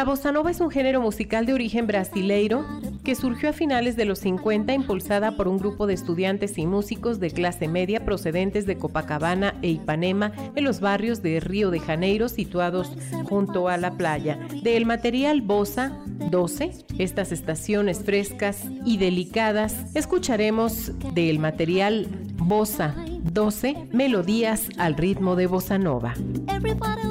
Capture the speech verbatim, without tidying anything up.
La bossa nova es un género musical de origen brasileiro que surgió a finales de los cincuenta, impulsada por un grupo de estudiantes y músicos de clase media procedentes de Copacabana e Ipanema, en los barrios de Río de Janeiro situados junto a la playa. Del material Bossa doce, estas estaciones frescas y delicadas, escucharemos del material Bossa doce, melodías al ritmo de bossa nova.